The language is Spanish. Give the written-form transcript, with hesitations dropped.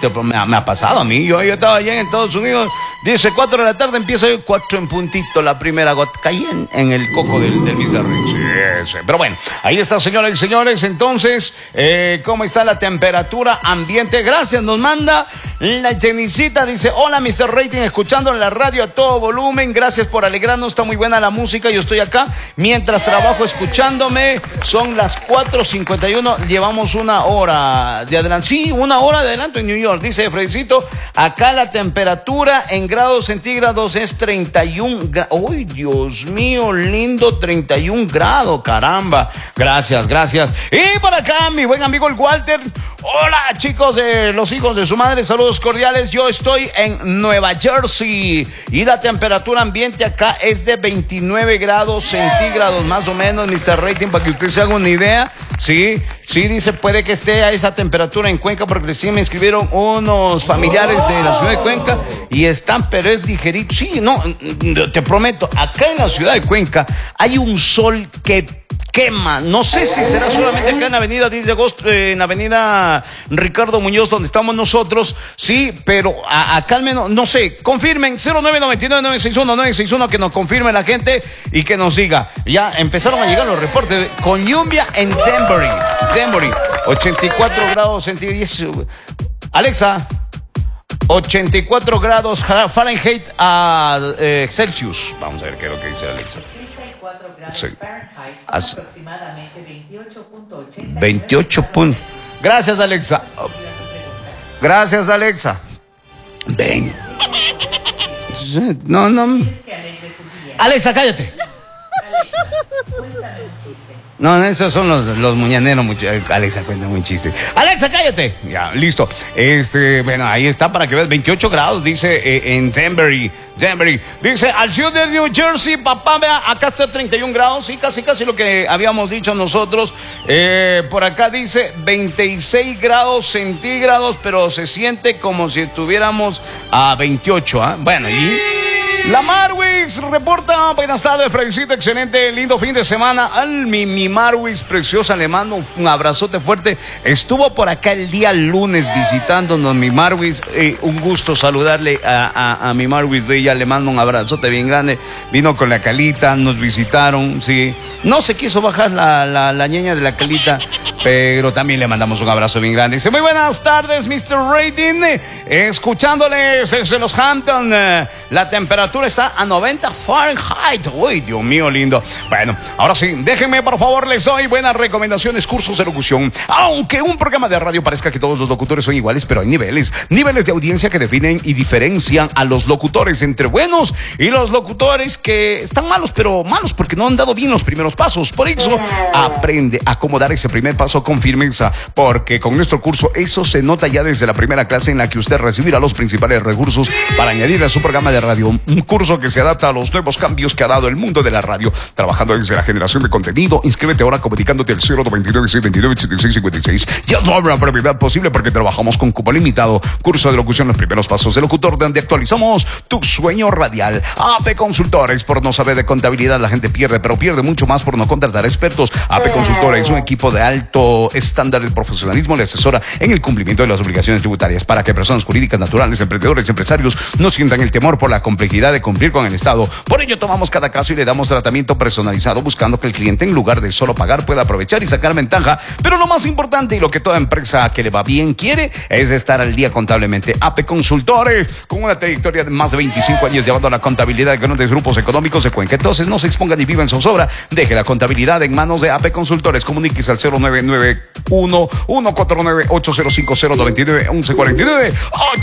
Me ha pasado a mí. Yo estaba allá en Estados Unidos. Dice 4 de la tarde, empieza 4 en puntito. La primera gota. Caí en el coco del Mr. Rick. Sí. Pero bueno, ahí está, señoras y señores. Entonces, ¿cómo está la temperatura ambiente? Gracias, nos manda la Jenicita. Dice, hola, Mr. Rating, escuchando en la radio a todo volumen. Gracias por alegrarnos. Está muy buena la música. Yo estoy acá mientras trabajo escuchándome. Son las 4:51. Llevamos una hora de adelanto. Sí, una hora de adelanto en New York. Dice Fredcito, acá la temperatura en grados centígrados es 31 grados. ¡Uy, Dios mío, lindo! 31 grados, caramba. Gracias. Y por acá, mi buen amigo el Walter. Hola, chicos de los hijos de su madre. Saludos cordiales. Yo estoy en Nueva Jersey y la temperatura ambiente acá es de 29 grados centígrados, más o menos, Mr. Rating, para que usted se haga una idea. Sí, dice, puede que esté a esa temperatura en Cuenca, porque recién me escribieron unos familiares de la ciudad de Cuenca y están, pero es ligerito. Sí, no, te prometo, acá en la ciudad de Cuenca hay un sol que quema. No sé si será solamente acá en la avenida 10 de agosto, en la avenida Ricardo Muñoz, donde estamos nosotros, sí, pero acá al menos, no sé, confirmen, 0999-961-961, que nos confirme la gente y que nos diga. Ya empezaron a llegar los reportes con lluvia en Denbury, 84 grados centígrados. Alexa, 84 grados Fahrenheit a Celsius. Vamos a ver qué es lo que dice Alexa. 4 grados Sí. Fahrenheit, son aproximadamente 28.80. 28 puntos. Gracias, Alexa. Gracias, Alexa. Ven. No. ¿Quieres que alegre tu día? Alexa, cállate. Alexa, cuéntame un chiste. No, esos son los muñaneros. Alexa, cuéntame un chiste. Alexa, cállate. Ya, listo. Bueno, ahí está para que veas. 28 grados, dice en Denbury. Dice, al sur de New Jersey, papá, vea, acá está 31 grados. Sí, casi lo que habíamos dicho nosotros. Por acá dice 26 grados centígrados, pero se siente como si estuviéramos a 28, ¿ah? Bueno, y la Marwix reporta, buenas tardes, Fredicito, excelente, lindo fin de semana. Mi Marwix preciosa, le mando un abrazote fuerte. Estuvo por acá el día lunes visitándonos mi Marwix. Un gusto saludarle a mi Marwix de ella, le mando un abrazote bien grande. Vino con la Calita, nos visitaron, sí. No se quiso bajar la ñeña de la Calita, pero también le mandamos un abrazo bien grande. Dice, muy buenas tardes, Mr. Rating. Escuchándoles desde los Hampton. La temperatura está a 90 Fahrenheit. Uy, Dios mío, lindo. Bueno, ahora sí, déjenme, por favor, les doy buenas recomendaciones, cursos de locución. Aunque un programa de radio parezca que todos los locutores son iguales, pero hay niveles de audiencia que definen y diferencian a los locutores entre buenos y los locutores que están malos, pero malos porque no han dado bien los primeros pasos. Por eso, aprende a cómo dar ese primer paso con firmeza, porque con nuestro curso eso se nota ya desde la primera clase, en la que usted recibirá los principales recursos para añadir a su programa de radio. Un curso que se adapta a los nuevos cambios que ha dado el mundo de la radio, trabajando desde la generación de contenido. Inscríbete ahora comunicándote al 099-629-8656. Ya no habrá brevedad posible porque trabajamos con cupo limitado. Curso de locución, los primeros pasos de locutor, donde actualizamos tu sueño radial. AP Consultores, por no saber de contabilidad la gente pierde, pero pierde mucho más por no contratar expertos. AP Consultores es un equipo de alto estándar de profesionalismo, le asesora en el cumplimiento de las obligaciones tributarias para que personas jurídicas, naturales, emprendedores, empresarios no sientan el temor por la complejidad de cumplir con el Estado. Por ello tomamos cada caso y le damos tratamiento personalizado, buscando que el cliente, en lugar de solo pagar, pueda aprovechar y sacar ventaja. Pero lo más importante, y lo que toda empresa que le va bien quiere, es estar al día contablemente. AP Consultores, con una trayectoria de más de 25 años llevando la contabilidad de grandes grupos económicos de Cuenca. Entonces no se exponga ni viva en zozobra. Deje la contabilidad en manos de AP Consultores. Comuníquese al 0991-149-8050-99-1149,